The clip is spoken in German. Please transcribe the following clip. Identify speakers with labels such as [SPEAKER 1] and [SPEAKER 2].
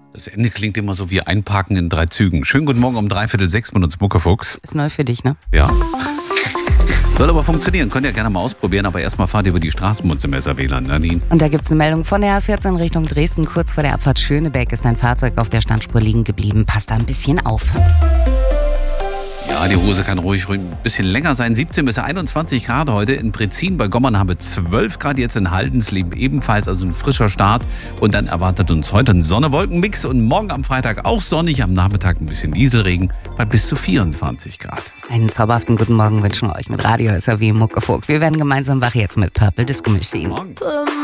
[SPEAKER 1] Das Ende klingt immer so wie Einparken in 3 Zügen. Schönen guten Morgen um 5:45 mit uns Muckefuchs.
[SPEAKER 2] Ist neu für dich, ne?
[SPEAKER 1] Ja. Soll aber funktionieren. Könnt ihr gerne mal ausprobieren, aber erstmal fahrt ihr über die Straßenbahn im SR-WLAN, Nadine.
[SPEAKER 2] Und da gibt's eine Meldung von der A14 Richtung Dresden. Kurz vor der Abfahrt Schönebeck ist ein Fahrzeug auf der Standspur liegen geblieben. Passt da ein bisschen auf.
[SPEAKER 1] Ja, die Hose kann ruhig ein bisschen länger sein. 17 bis 21 Grad heute. In Brezin bei Gommern haben wir 12 Grad. Jetzt in Haldensleben ebenfalls, also ein frischer Start. Und dann erwartet uns heute ein Sonne-Wolken-Mix. Und morgen am Freitag auch sonnig. Am Nachmittag ein bisschen Nieselregen bei bis zu 24 Grad.
[SPEAKER 2] Einen zauberhaften guten Morgen wünschen wir euch mit Radio SRW Muckefuchs. Wir werden gemeinsam wach jetzt mit Purple Disco Machine.
[SPEAKER 1] Morgen.